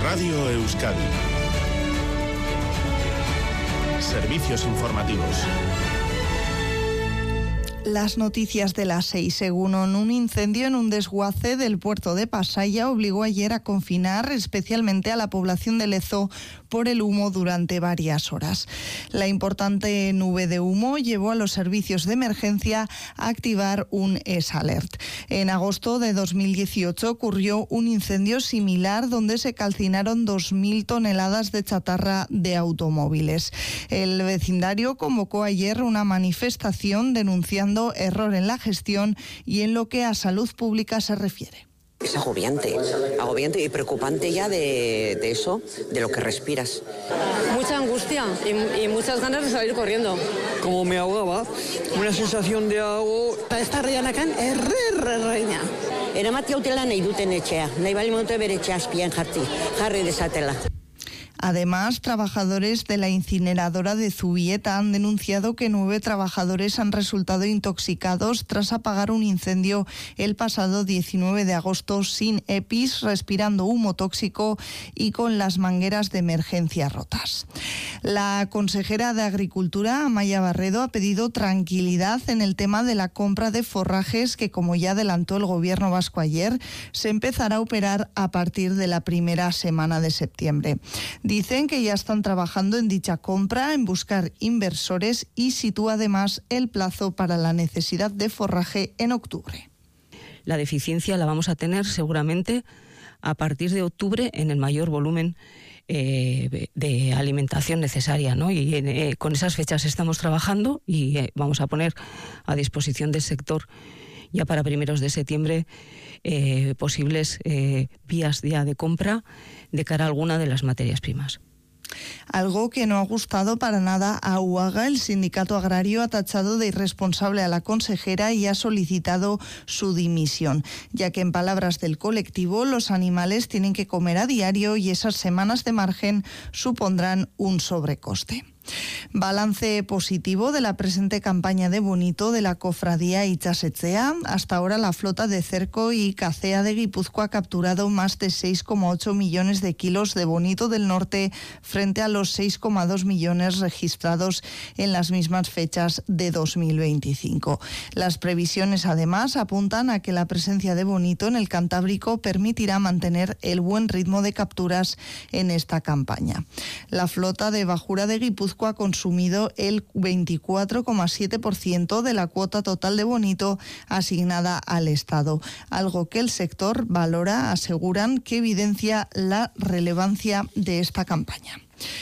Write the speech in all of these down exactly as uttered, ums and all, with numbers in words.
Radio Euskadi. Servicios informativos. Las noticias de las seis. Según un incendio en un desguace del puerto de Pasaia obligó ayer a confinar especialmente a la población de Lezo por el humo durante varias horas. La importante nube de humo llevó a los servicios de emergencia a activar un E S Alert. En agosto de dos mil dieciocho ocurrió un incendio similar donde se calcinaron dos mil toneladas de chatarra de automóviles. El vecindario convocó ayer una manifestación denunciando error en la gestión y en lo que a salud pública se refiere. Es agobiante, agobiante y preocupante ya de, de eso, de lo que respiras. Mucha angustia y, y muchas ganas de salir corriendo. Como me ahogaba, una sensación de ahogo. Esta reianakan erre reina. Eramati hautela nahi duten etxea, nahi bali monte bere etxea azpian jarti, jarri desatela. Además, trabajadores de la incineradora de Zubieta han denunciado que nueve trabajadores han resultado intoxicados tras apagar un incendio el pasado diecinueve de agosto sin E P I S, respirando humo tóxico y con las mangueras de emergencia rotas. La consejera de Agricultura, Amaia Barredo, ha pedido tranquilidad en el tema de la compra de forrajes que, como ya adelantó el gobierno vasco ayer, se empezará a operar a partir de la primera semana de septiembre. Dicen que ya están trabajando en dicha compra, en buscar inversores y sitúa además el plazo para la necesidad de forraje en octubre. La deficiencia la vamos a tener seguramente a partir de octubre en el mayor volumen eh, de alimentación necesaria, ¿no? Y eh, con esas fechas estamos trabajando y eh, vamos a poner a disposición del sector ya para primeros de septiembre eh, posibles eh, vías ya de compra de cara a alguna de las materias primas. Algo que no ha gustado para nada a U A G A. El sindicato agrario ha tachado de irresponsable a la consejera y ha solicitado su dimisión, ya que en palabras del colectivo los animales tienen que comer a diario y esas semanas de margen supondrán un sobrecoste. Balance positivo de la presente campaña de bonito de la cofradía Itxasetzea. Hasta ahora la flota de cerco y cacea de Guipúzcoa ha capturado más de seis coma ocho millones de kilos de bonito del norte frente a los seis coma dos millones registrados en las mismas fechas de dos mil veinticinco. Las previsiones además apuntan a que la presencia de bonito en el Cantábrico permitirá mantener el buen ritmo de capturas en esta campaña. La flota de bajura de Guipúzcoa ha consumido el veinticuatro coma siete por ciento de la cuota total de bonito asignada al Estado, algo que el sector valora, aseguran, que evidencia la relevancia de esta campaña.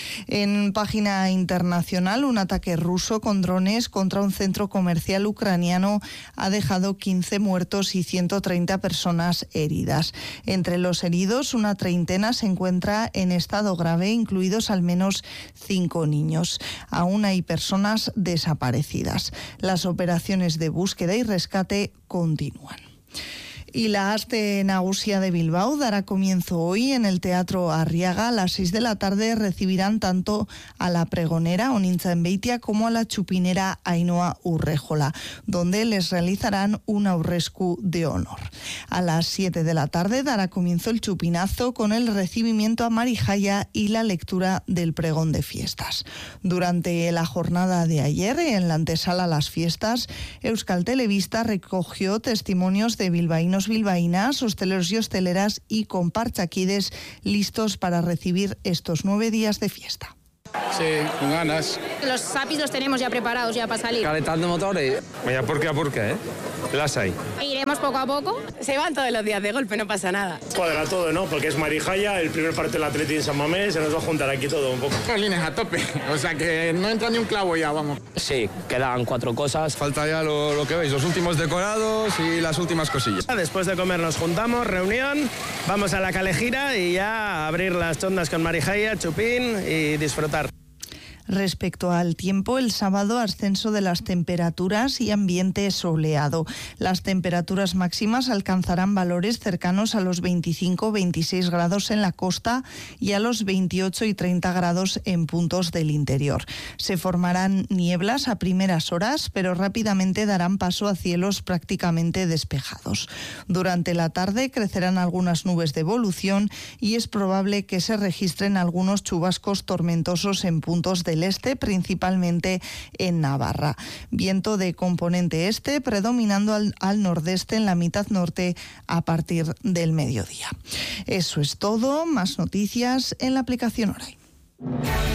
En página internacional, un ataque ruso con drones contra un centro comercial ucraniano ha dejado quince muertos y ciento treinta personas heridas. Entre los heridos, una treintena se encuentra en estado grave, incluidos al menos cinco niños. Aún hay personas desaparecidas. Las operaciones de búsqueda y rescate continúan. Y la Aste Nagusia de Bilbao dará comienzo hoy en el Teatro Arriaga. A las seis de la tarde recibirán tanto a la pregonera Onintza Enbeitia como a la chupinera Ainhoa Urrejola, donde les realizarán un aurresku de honor. A las siete de la tarde dará comienzo el chupinazo con el recibimiento a Marijaya y la lectura del pregón de fiestas. Durante la jornada de ayer, en la antesala a las fiestas, Euskal Telebista recogió testimonios de bilbaínos bilbaínas, hosteleros y hosteleras y comparchaquides listos para recibir estos nueve días de fiesta. Sí, con ganas. Los sapis los tenemos ya preparados ya para salir. Calentando motores. Vaya, ¿por qué a por qué, eh? Las hay. Iremos poco a poco. Se van todos los días de golpe, no pasa nada. Cuadra todo, ¿no? Porque es Marijaya, el primer parte del Atleti en San Mamés, se nos va a juntar aquí todo un poco. Líneas a tope, o sea que no entra ni un clavo ya, vamos. Sí, quedan cuatro cosas. Falta ya lo, lo que veis, los últimos decorados y las últimas cosillas. Después de comer nos juntamos, reunión, vamos a la Calejira y ya a abrir las chondas con Marijaya, chupín y disfrutar. Respecto al tiempo, el sábado ascenso de las temperaturas y ambiente soleado. Las temperaturas máximas alcanzarán valores cercanos a los veinticinco veintiséis grados en la costa y a los veintiocho y treinta grados en puntos del interior. Se formarán nieblas a primeras horas, pero rápidamente darán paso a cielos prácticamente despejados. Durante la tarde crecerán algunas nubes de evolución y es probable que se registren algunos chubascos tormentosos en puntos del este, principalmente en Navarra. Viento de componente este predominando al, al nordeste en la mitad norte a partir del mediodía. Eso es todo. Más noticias en la aplicación Oray.